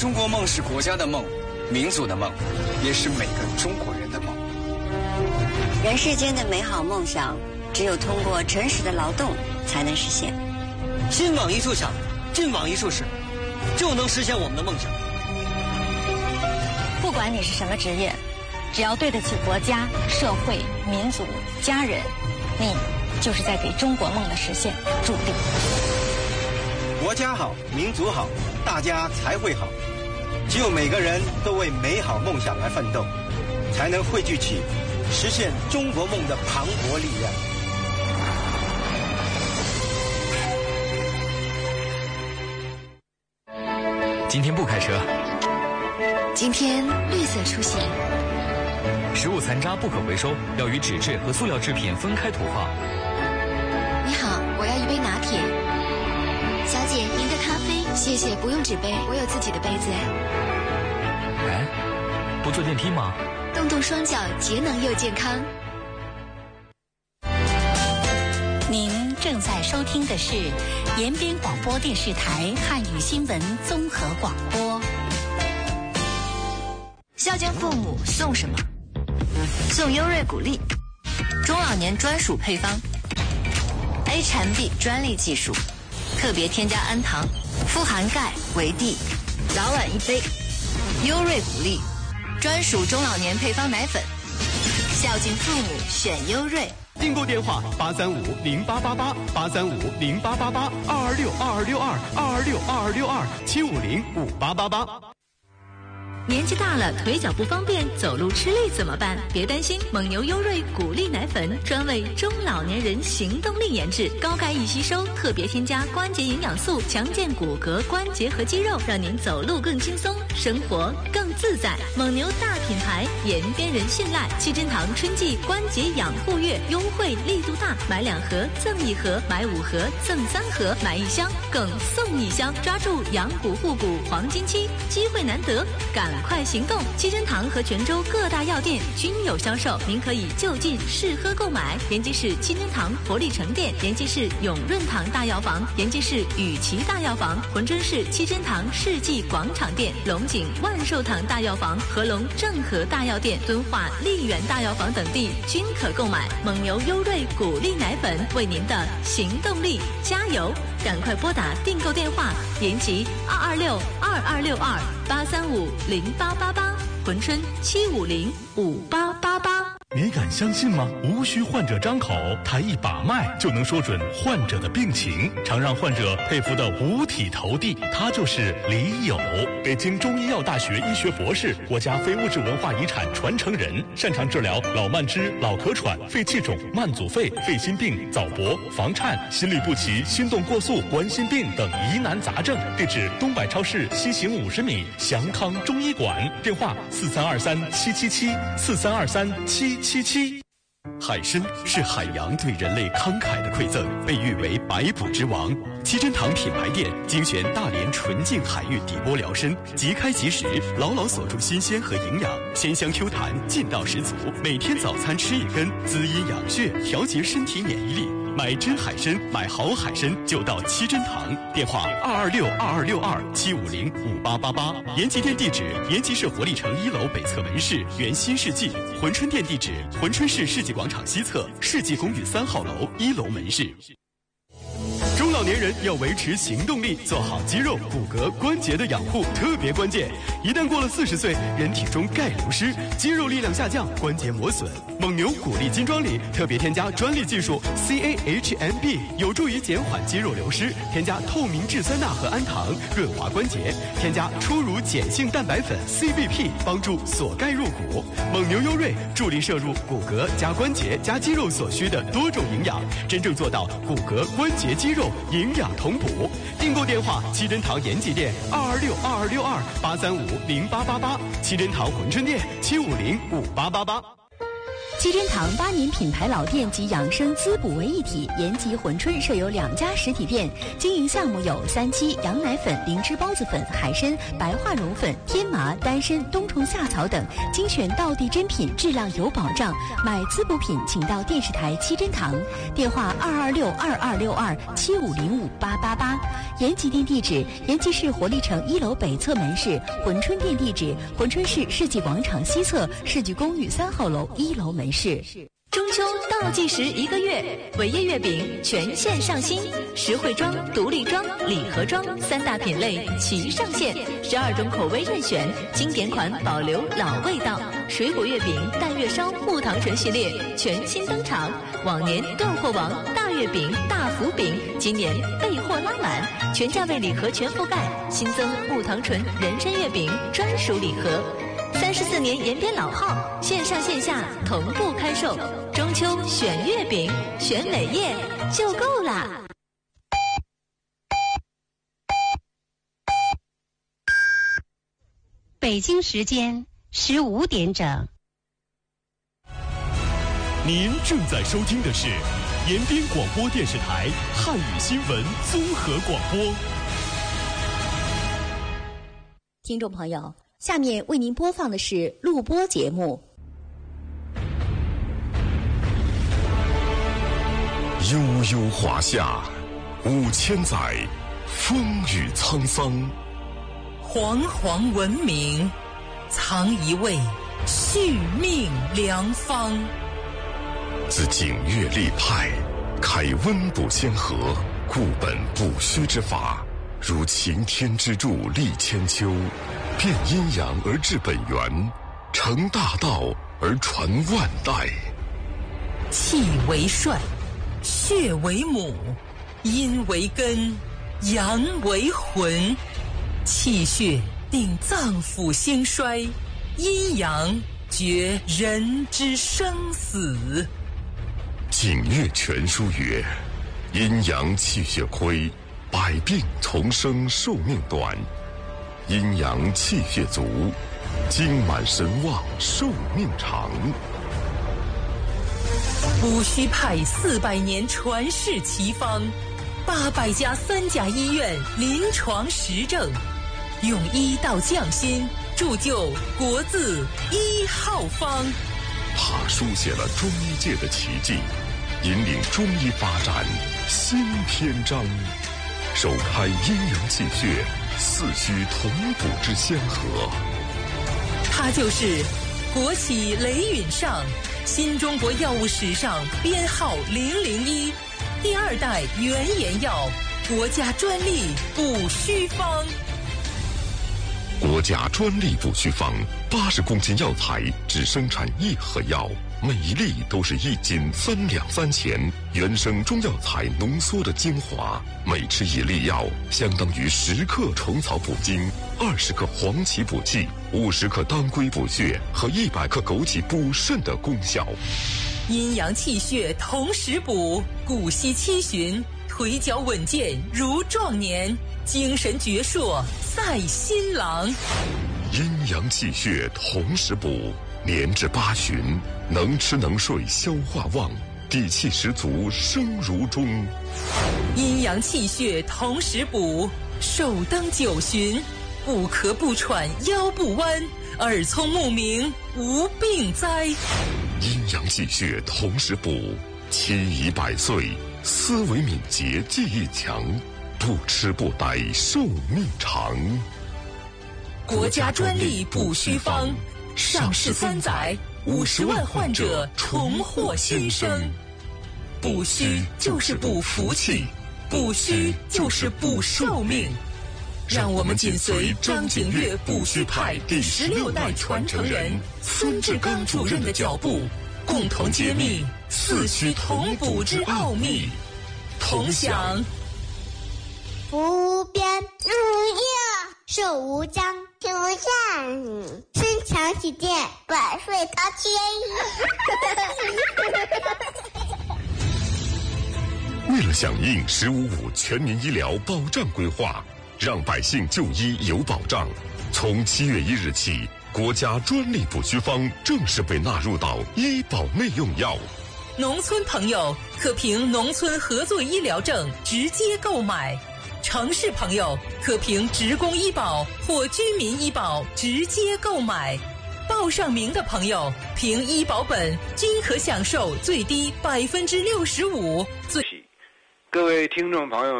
中国梦是国家的梦，民族的梦，也是每个中国人的梦。 人世间的美好梦想，只有通过诚实的劳动才能实现。 心往一处想，劲往一处使，就能实现我们的梦想。 不管你是什么职业，只要对得起国家、社会、民族、家人，你就是在给中国梦的实现助力。 国家好，民族好，大家才会好。只有每个人都为美好梦想而奋斗，才能汇聚起实现中国梦的磅礴力量。 今天不开车。 今天绿色出行。 食物残渣不可回收，要与纸质和塑料制品分开土化。 你好，我要一杯拿铁。小姐，您的咖啡。谢谢，不用纸杯，我有自己的杯子。 哎，不坐电梯吗？ 动动双脚，节能又健康。 您正在收听的是延边广播电视台汉语新闻综合广播。 孝敬父母送什么？送优瑞谷粒，中老年专属配方 ，A 产 B 专利技术，特别添加氨糖，富含钙、维 D， 早晚一杯。优瑞谷粒，专属中老年配方奶粉，孝敬父母选优瑞。 订购电话8350888，8350888，2262262，2262262，7505888。 年纪大了，腿脚不方便，走路吃力怎么办？别担心，蒙牛优瑞谷粒奶粉专为中老年人行动力研制，高钙易吸收，特别添加关节营养素，强健骨骼、关节和肌肉，让您走路更轻松，生活更自在。蒙牛大品牌，延边人信赖。七珍堂春季关节养护月优惠力度大，买2盒赠1盒，买5盒赠3盒，买1箱更送1箱，抓住养骨护骨黄金期，机会难得，赶快行动！七珍堂和泉州各大药店均有销售，您可以就近试喝购买。延吉市七珍堂活力城店，延吉市永润堂大药房，延吉市雨琦大药房，珲春市七珍堂世纪广场店，龙井万寿堂大药房，合龙正和大药店，敦化丽园大药房等地均可购买。蒙牛优瑞谷粒奶粉，为您的行动力加油！赶快拨打订购电话：延吉2262262，8350888，珲春7505888。 你敢相信吗？无需患者张口，他一把脉就能说准患者的病情，常让患者佩服得五体投地。他就是李友，北京中医药大学医学博士，国家非物质文化遗产传承人，擅长治疗老慢支、老咳喘、肺气肿、慢阻肺、肺心病、早搏、房颤、心律不齐、心动过速、冠心病等疑难杂症。地址：东百超市西行50米，祥康中医馆。电话：43237777，43237777。 海参是海洋对人类慷慨的馈赠，被誉为百补之王。七珍堂品牌店精选大连纯净海域底波疗参，即开即食，牢牢锁住新鲜和营养，鲜香 Q 弹，劲道十足。每天早餐吃1根，滋阴养血，调节身体免疫力。买真海参，买好海参就到七珍堂。电话2262262，7505888。延吉店地址：延吉市活力城1楼北侧门市原新世纪。珲春店地址：珲春市世纪广场西侧世纪公寓3号楼1楼门市。中老年人要维持行动力，做好肌肉、骨骼、关节的养护特别关键。一旦过了40岁，人体中钙流失，肌肉力量下降，关节磨损。蒙牛谷粒金装里特别添加专利技术 CAHMB， 有助于减缓肌肉流失。添加透明质酸钠和氨糖，润滑关节。添加初乳碱性蛋白粉 CBP， 帮助锁钙入骨。蒙牛优瑞助力摄入骨骼加关节加肌肉所需的多种营养，真正做到骨骼、关节、肌肉营养同补。订购电话：七珍堂延吉店2262262，8350888，七珍堂珲春店7505888。 七珍堂8年品牌老店及养生滋补为一体，延吉、珲春设有2家实体店，经营项目有3七、羊奶粉、灵芝孢子粉、海参、白化绒粉、天麻、丹参、冬虫夏草等，精选道地珍品，质量有保障。买滋补品请到电视台七珍堂，电话226-2262-7505-888。延吉店地址：延吉市活力城1楼北侧门市；珲春店地址：珲春市世纪广场西侧世纪公寓3号楼1楼门市。 中秋倒计时1个月，伟业月饼全线上新，实惠装、独立装、礼盒装3大品类齐上线，12种口味任选，经典款保留老味道。水果月饼、淡月烧、木糖醇系列全新登场，往年断货王大月饼、大福饼，今年备货拉满，全价位礼盒全覆盖，新增木糖醇人参月饼专属礼盒。34年延边老号，线上线下同步开售。中秋选月饼，选伟业就够啦。 北京时间15点整。 您正在收听的是延边广播电视台汉语新闻综合广播。 听众朋友，下面为您播放的是录播节目。 悠悠华夏，5000载，风雨沧桑。 煌煌文明，藏一位续命良方。 自景岳立派，开温补先河，固本补虚之法，如擎天之柱立千秋，变阴阳而治本源，成大道而传万代。 气为帅，血为母，阴为根，阳为魂。气血定脏腑兴衰，阴阳决人之生死。 景岳全书曰：阴阳气血亏，百病丛生，寿命短；阴阳气血足，精满神旺，寿命长。 补虚派400年传世奇方，800家3甲医院临床实证，用医道匠心，铸就国字1号方。 他书写了中医界的奇迹，引领中医发展新篇章，首开阴阳气血四虚同补之先河。 他就是国企雷允上，新中国药物史上编号001，第2代原研药，国家专利补虚方。 国家专利补虚方，80公斤药材只生产1盒药，每一粒都是1斤3两3钱，原生中药材浓缩的精华。每吃1粒药，相当于10克虫草补精，20克黄芪补气，50克当归补血和100克枸杞补肾的功效。 阴阳气血同时补，骨息七旬，腿脚稳健如壮年，精神矍铄赛新郎。 阴阳气血同时补，年至8旬，能吃能睡，消化旺，底气十足，生如钟。 阴阳气血同时补，寿登9旬，不咳不喘，腰不弯，耳聪目明，无病灾。 阴阳气血同时补，期已100岁，思维敏捷，记忆强，不吃不呆，寿命长。 国家专利补虚方，上市3载，50万患者重获新生。补虚就是补福气，补虚就是补寿命。让我们紧随张景岳补虚派第16代传承人孙志刚主任的脚步，共同揭秘四虚同补之奥秘，同享不变如一，寿无疆，天无限，身强体健，百岁高迁。 为了响应“15.5”全民医疗保障规划，让百姓就医有保障，从7月1日起， 国家专利补虚方正式被纳入到医保内用药。 农村朋友可凭农村合作医疗证直接购买，城市朋友可凭职工医保或居民医保直接购买。报上名的朋友凭医保本均可享受最低65%。 各位听众朋友